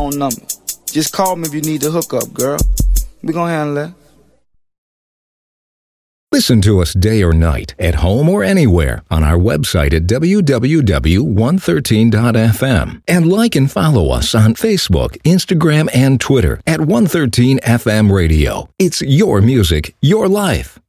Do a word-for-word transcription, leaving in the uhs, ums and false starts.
phone number. Just call me if you need the hookup, girl. We gonna handle that. Listen to us day or night, at home or anywhere, on our website at w w w dot one thirteen dot f m. And like and follow us on Facebook, Instagram, and Twitter at one thirteen F M Radio. It's your music, your life.